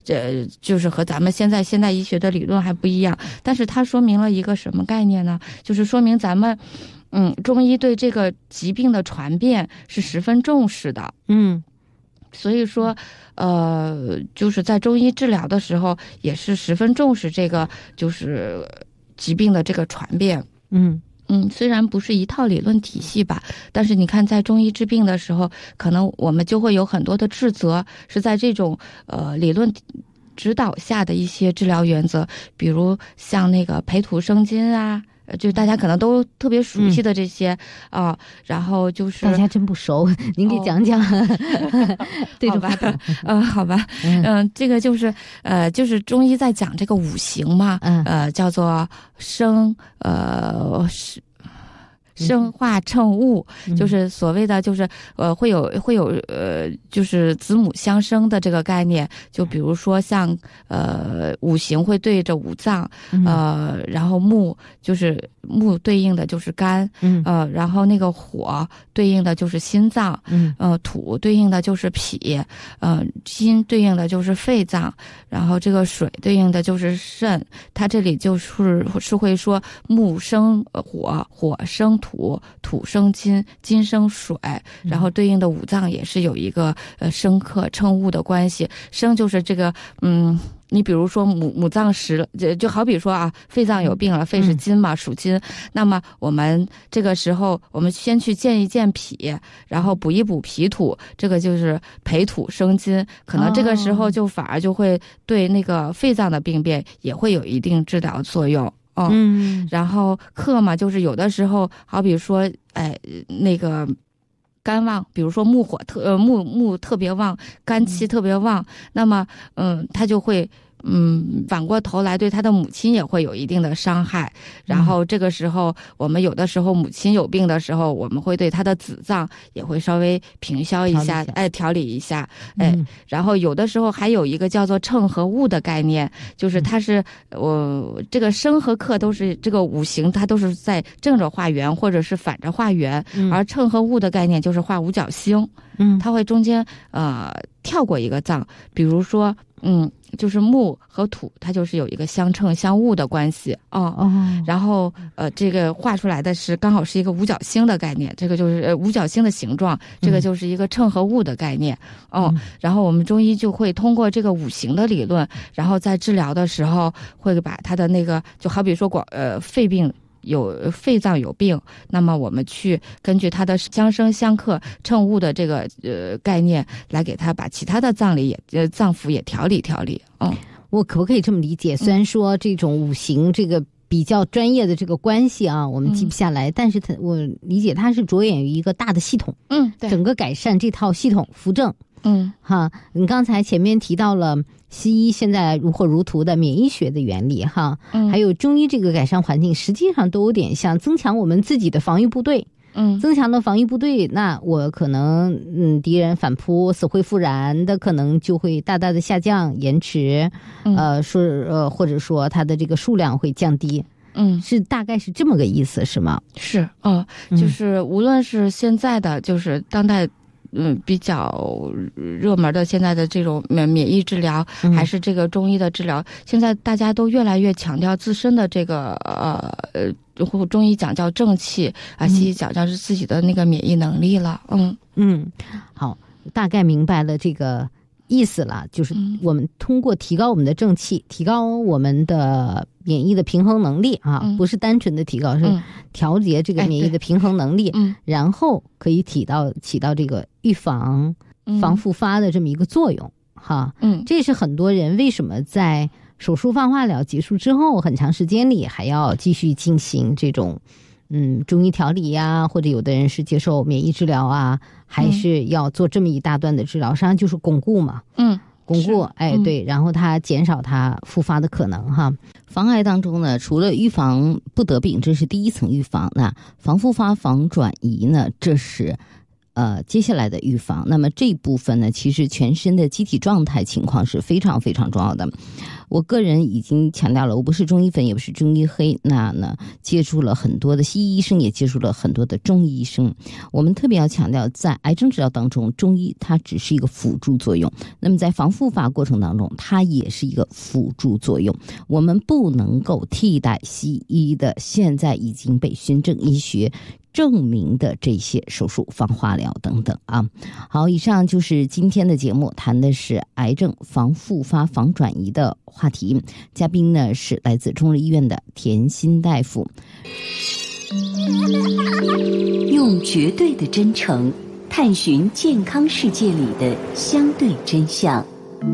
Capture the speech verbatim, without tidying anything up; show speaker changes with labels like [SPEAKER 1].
[SPEAKER 1] 这就是和咱们现在现代医学的理论还不一样，但是它说明了一个什么概念呢？就是说明咱们嗯中医对这个疾病的传变是十分重视的。
[SPEAKER 2] 嗯，
[SPEAKER 1] 所以说呃就是在中医治疗的时候也是十分重视这个就是疾病的这个传变。
[SPEAKER 2] 嗯
[SPEAKER 1] 嗯，虽然不是一套理论体系吧，但是你看在中医治病的时候，可能我们就会有很多的治则是在这种呃理论指导下的一些治疗原则，比如像那个培土生金啊，就大家可能都特别熟悉的这些啊、嗯呃，然后就是
[SPEAKER 2] 大家真不熟，您给讲讲。哦、对着话筒，
[SPEAKER 1] 呃，好吧，嗯、呃，这个就是呃，就是中医在讲这个五行嘛，嗯、呃，叫做生，呃是。生化乘物，
[SPEAKER 2] 嗯、
[SPEAKER 1] 就是所谓的就是呃会有会有呃就是子母相生的这个概念，就比如说像呃五行会对着五脏，呃然后木就是木对应的就是肝，
[SPEAKER 2] 嗯
[SPEAKER 1] 呃然后那个火对应的就是心脏，
[SPEAKER 2] 嗯
[SPEAKER 1] 呃土对应的就是脾，呃金对应的就是肺脏，然后这个水对应的就是肾。它这里就是是会说木生火，火生土。土土生金，金生水，然后对应的五脏也是有一个呃生克乘物的关系。生就是这个嗯，你比如说母母脏实了，就就好比说啊，肺脏有病了，肺是金嘛，属金。那么我们这个时候，我们先去健一健脾，然后补一补脾土，这个就是培土生金。可能这个时候就反而就会对那个肺脏的病变也会有一定治疗作用。哦、嗯，然后克嘛，就是有的时候，好比说，哎，那个肝旺，比如说木火特呃木木特别旺，肝气特别旺，那么嗯，他就会嗯反过头来对他的母亲也会有一定的伤害。然后这个时候，我们有的时候母亲有病的时候，我们会对他的子脏也会稍微平消一下，哎，调理一下，哎，嗯、然后有的时候还有一个叫做乘和物的概念，就是它是我、呃、这个生和克都是这个五行，它都是在正着画圆或者是反着画圆，嗯、而乘和物的概念就是画五角星，嗯，它会中间呃跳过一个脏，比如说嗯。就是木和土，它就是有一个相乘相误的关系哦。哦，然后呃，这个画出来的是刚好是一个五角星的概念，这个就是呃五角星的形状，这个就是一个乘和物的概念哦。嗯、然后我们中医就会通过这个五行的理论，然后在治疗的时候会把它的那个，就好比说广呃肺病。有肺脏有病，那么我们去根据它的相生相克乘物的这个呃概念，来给它把其他的脏理也呃脏腑也调理调理。嗯，
[SPEAKER 2] 我可不可以这么理解？虽然说这种五行这个比较专业的这个关系啊，我们记不下来，嗯、但是它我理解它是着眼于一个大的系统，
[SPEAKER 1] 嗯，对，
[SPEAKER 2] 整个改善这套系统扶正。
[SPEAKER 1] 嗯，
[SPEAKER 2] 哈，你刚才前面提到了西医现在如火如荼的免疫学的原理，哈，嗯，还有中医这个改善环境，实际上都有点像增强我们自己的防御部队。嗯，增强了防御部队，那我可能嗯敌人反扑、死灰复燃的可能就会大大的下降、延迟，嗯、呃，说呃或者说它的这个数量会降低。嗯，是大概是这么个意思，是吗？
[SPEAKER 1] 是，哦、呃，就是无论是现在的，就是当代。嗯，比较热门的现在的这种免免疫治疗，嗯、还是这个中医的治疗，现在大家都越来越强调自身的这个呃呃，中医讲叫正气啊，西医讲叫是自己的那个免疫能力了。嗯
[SPEAKER 2] 嗯，好，大概明白了这个意思了，就是我们通过提高我们的正气，提高我们的免疫的平衡能力啊，嗯、不是单纯的提高，是调节这个免疫的平衡能力，嗯、然后可以起到起到这个预防、防复发的这么一个作用，嗯、哈。嗯，这是很多人为什么在手术放化疗结束之后很长时间里还要继续进行这种嗯中医调理呀，或者有的人是接受免疫治疗啊，还是要做这么一大段的治疗，实际上就是巩固嘛。嗯。巩固，哎，对，然后它减少它复发的可能哈。
[SPEAKER 3] 防癌当中呢，除了预防不得病，这是第一层预防，那防复发、防转移呢，这是呃接下来的预防。那么这一部分呢，其实全身的机体状态情况是非常非常重要的。 我个人已经强调了，我不是中医粉，也不是中医黑，那呢接触了很多的西医医生，也接触了很多的中医医生。我们特别要强调，在癌症治疗当中，中医它只是一个辅助作用，那么在防复发过程当中，它也是一个辅助作用，我们不能够替代西医的现在已经被循证医学证明的这些手术、放化疗等等啊。好，以上就是今天的节目，谈的是癌症防复发、防转移的话题。嘉宾呢是来自中日医院的田心大夫。
[SPEAKER 4] 用绝对的真诚探寻健康世界里的相对真相。